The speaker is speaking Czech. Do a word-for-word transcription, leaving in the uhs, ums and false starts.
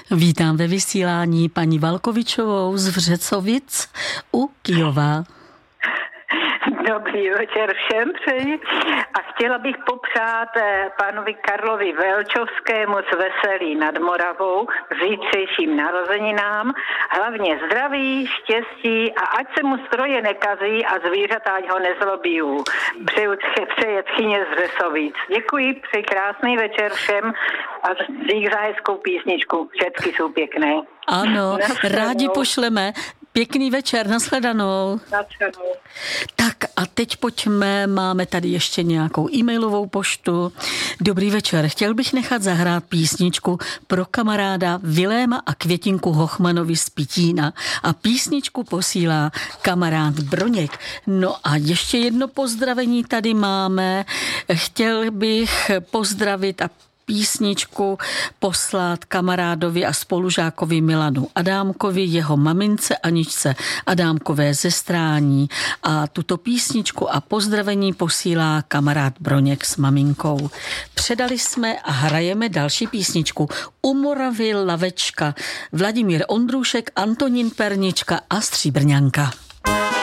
Vítám ve vysílání paní Valkovičovou z Vřecovic u Kyjova. Dobrý večer všem přeji a chtěla bych popřát pánovi Karlovi Velčovskému z Veselí nad Moravou k zítřejším narozeninám, hlavně zdraví, štěstí a ať se mu stroje nekazí a zvířata ať ho nezlobí. Přeju, přeje tchyně z Vřecovic. Děkuji, přeji krásný večer všem a dík za hezkou písničku. Všechny jsou pěkné. Ano, rádi pošleme. Pěkný večer, nashledanou. Nashledanou. Tak a teď pojďme, máme tady ještě nějakou e-mailovou poštu. Dobrý večer, chtěl bych nechat zahrát písničku pro kamaráda Viléma a Květinku Hochmanovi z Pitína. A písničku posílá kamarád Broněk. No a ještě jedno pozdravení tady máme. Chtěl bych pozdravit a písničku poslat kamarádovi a spolužákovi Milanu Adámkovi, jeho mamince Aničce Adámkové ze Strání. A tuto písničku a pozdravení posílá kamarád Broněk s maminkou. Předali jsme a hrajeme další písničku. U Moravy Lavečka, Vladimír Ondrůšek, Antonín Pernička a Stříbrňanka.